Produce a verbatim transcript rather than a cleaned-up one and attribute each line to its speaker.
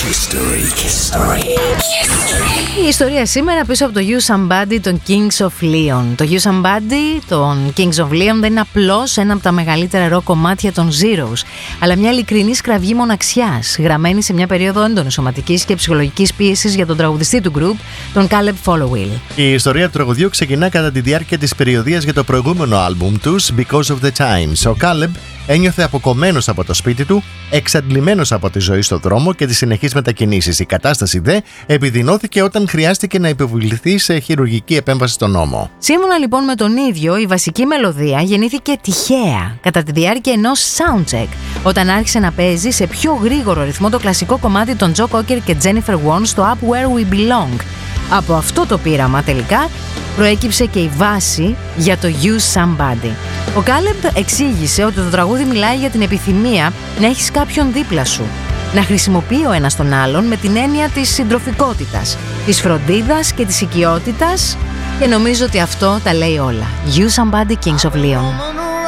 Speaker 1: History. History.
Speaker 2: Η ιστορία σήμερα πίσω από το You Somebody των Kings of Leon. Το You Somebody των Kings of Leon δεν είναι απλώς ένα από τα μεγαλύτερα ροκ κομμάτια των Zeros, αλλά μια ειλικρινή κραυγή μοναξιάς, γραμμένη σε μια περίοδο έντονης σωματικής και ψυχολογικής πίεσης για τον τραγουδιστή του group, τον Caleb Followill.
Speaker 3: Η ιστορία του τραγουδιού ξεκινά κατά τη διάρκεια της περιοδίας για το προηγούμενο άλμπουμ τους, Because of the Times. Ο Caleb ένιωθε αποκομμένος από το σπίτι του, εξαντλημένος από τη ζωή στο δρόμο και τις συνεχείς μετακινήσεις. Η κατάσταση δε επιδεινώθηκε όταν χρειάστηκε να επιβληθεί σε χειρουργική επέμβαση στον ώμο.
Speaker 2: Σύμφωνα λοιπόν με τον ίδιο, η βασική μελωδία γεννήθηκε τυχαία κατά τη διάρκεια ενός soundcheck, όταν άρχισε να παίζει σε πιο γρήγορο ρυθμό το κλασικό κομμάτι των Joe Cocker και Jennifer Warnes στο Up Where We Belong. Από αυτό το πείραμα τελικά προέκυψε και η βάση για το You Somebody. Ο Caleb εξήγησε ότι το τραγούδι μιλάει για την επιθυμία να έχεις κάποιον δίπλα σου, να χρησιμοποιεί ο ένας τον άλλον με την έννοια της συντροφικότητας, της φροντίδας και της οικειότητας, και νομίζω ότι αυτό τα λέει όλα. You Somebody, Kings of Leon.